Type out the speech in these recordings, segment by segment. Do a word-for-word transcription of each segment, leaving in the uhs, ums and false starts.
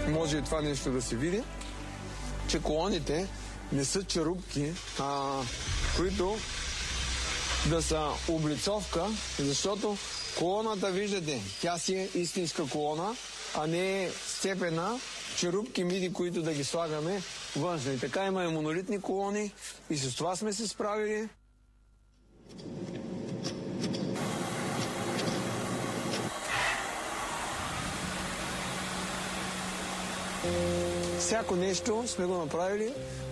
може и това нещо да се види, че колоните не са черупки, а, които да са облицовка, защото колоната, виждате, тя си е истинска колона, а не е сцепена черупки миди, които да ги слагаме външно. И така има и монолитни колони и с това сме се справили. Всяко нещо сме го направили.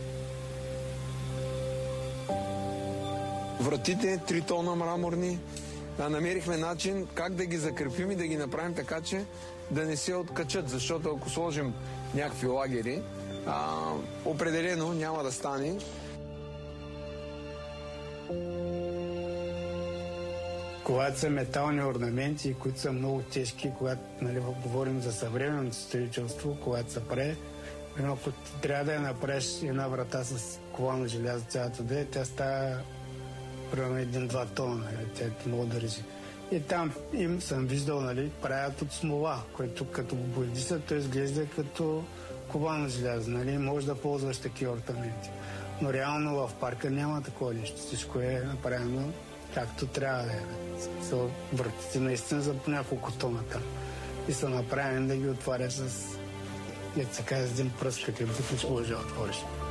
Вратите, три тона мраморни. Намерихме начин как да ги закрепим и да ги направим така, че да не се откачат, защото ако сложим някакви лагери, а, определено няма да стане. Когато са метални орнаменти, които са много тежки, когато, нали, говорим за съвременното строителство, когато се прави, ако трябва да я направиш една врата с ковано желязо, цялата да е, тя става примерно един-два тона, нали, тя много държи. И там им съм виждал, нали, правят от смола, което като го боядисат, то изглежда като ковано желязо, нали, може да ползваш такива орнаменти. Но реално в парка няма такова нещо, всичко е направено както трябва да е. Вратите наистина за по няколко тона там. И са направени да ги отваряш с, да се каже, с един пръст, като бутнеш, може да отвориш.